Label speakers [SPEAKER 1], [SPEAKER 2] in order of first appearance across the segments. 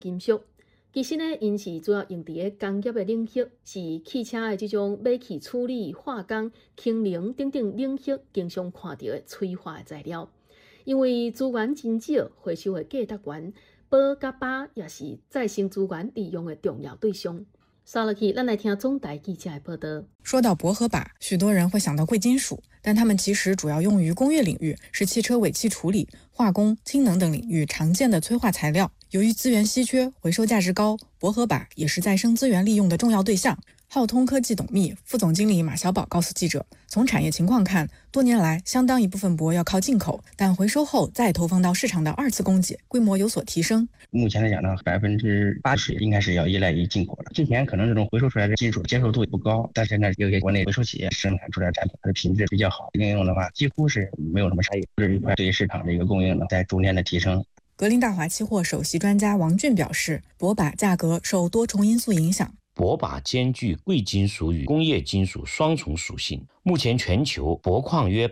[SPEAKER 1] 金属。其实呢，因是主要用伫工业的领域，是汽车的这种尾气处理、化工、氢能等等领域经常看到的催化的材料。因为资源真少，回收的价值悬，铂甲钯也是再生资源利用的重要对象。扫落去，咱来听总台记者的报道。
[SPEAKER 2] 说到铂和钯，许多人会想到贵金属，但它们其实主要用于工业领域，是汽车尾气处理、化工、氢能等领域常见的催化材料。由于资源稀缺，回收价值高，铂和钯也是再生资源利用的重要对象。浩通科技董秘副总经理马小宝告诉记者，从产业情况看，多年来相当一部分铂要靠进口，但回收后再投放到市场的二次供给规模有所提升。
[SPEAKER 3] 目前来讲呢，80%应该是要依赖于进口的。之前可能这种回收出来的金属接受度也不高，但是呢，有些国内回收企业生产出来的产品它的品质比较好，应用的话几乎是没有什么差异。这一块对于市场的一个供应呢，在逐年的提升。
[SPEAKER 2] 格林大华期货首席专家王俊表示，铂钯价格受多重因素影响。
[SPEAKER 4] 铂钯兼具贵金属与工业金属双重属性。目前全球铂矿约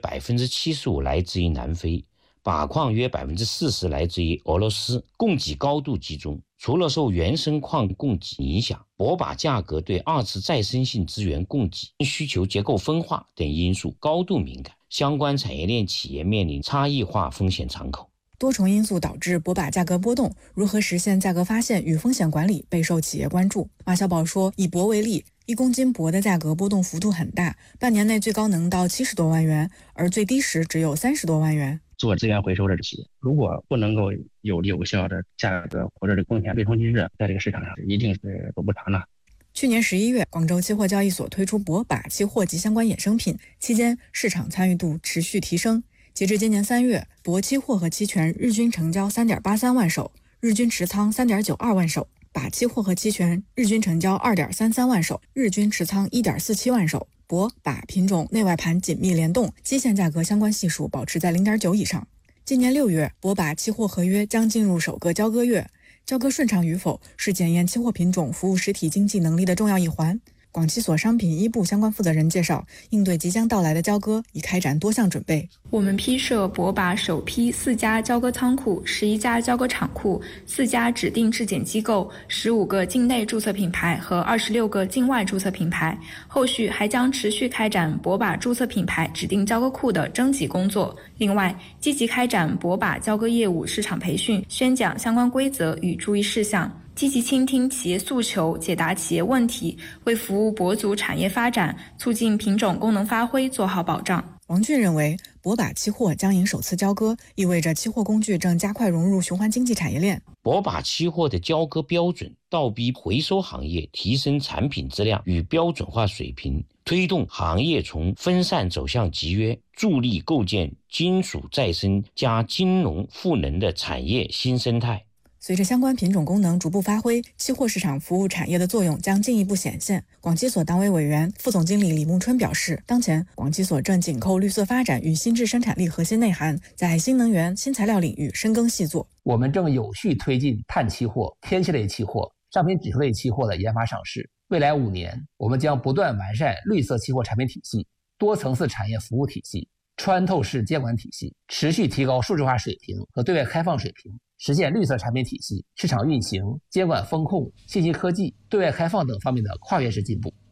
[SPEAKER 4] 75%来自于南非，钯矿约40%来自于俄罗斯，供给高度集中。除了受原生矿供给影响，铂钯价格对二次再生性资源供给、需求结构分化等因素高度敏感，相关产业链企业面临差异化风险敞口。
[SPEAKER 2] 多重因素导致铂钯价格波动，如何实现价格发现与风险管理备受企业关注。马小宝说，以铂为例，1公斤铂的价格波动幅度很大，半年内最高能到70多万元，而最低时只有30多万元。
[SPEAKER 3] 做资源回收的企业，如果不能够有效的价格或者是风险对冲机制，在这个市场上一定是走不长的。
[SPEAKER 2] 去年11月，广州期货交易所推出铂钯期货及相关衍生品，期间市场参与度持续提升。截至今年3月，铂期货和期权日均成交3.83万手，日均持仓3.92万手；钯期货和期权日均成交2.33万手，日均持仓1.47万手。铂钯品种内外盘紧密联动，基线价格相关系数保持在 0.9 以上。今年6月，铂钯期货合约将进入首个交割月，交割顺畅与否是检验期货品种服务实体经济能力的重要一环。广期所商品一部相关负责人介绍，应对即将到来的交割，已开展多项准备。
[SPEAKER 5] 我们批设铂钯首批4家交割仓库、11家交割厂库、4家指定质检机构、15个境内注册品牌和26个境外注册品牌。后续还将持续开展铂钯注册品牌指定交割库的征集工作。另外，积极开展铂钯交割业务市场培训，宣讲相关规则与注意事项。积极倾听企业诉求，解答企业问题，为服务铂族产业发展、促进品种功能发挥做好保障。
[SPEAKER 2] 王俊认为，铂钯期货将迎首次交割，意味着期货工具正加快融入循环经济产业链。
[SPEAKER 4] 铂钯期货的交割标准倒逼回收行业提升产品质量与标准化水平，推动行业从分散走向集约，助力构建金属再生加金融赋能的产业新生态。
[SPEAKER 2] 随着相关品种功能逐步发挥，期货市场服务产业的作用将进一步显现。广期所党委委员、副总经理李木春表示，当前广期所正紧扣绿色发展与新质生产力核心内涵，在新能源、新材料领域深耕细作。
[SPEAKER 6] 我们正有序推进碳期货、天气类期货、商品指数类期货的研发上市。未来5年，我们将不断完善绿色期货产品体系、多层次产业服务体系、穿透式监管体系，持续提高数字化水平和对外开放水平，实现绿色产品体系、市场运行、监管风控、信息科技、对外开放等方面的跨越式进步。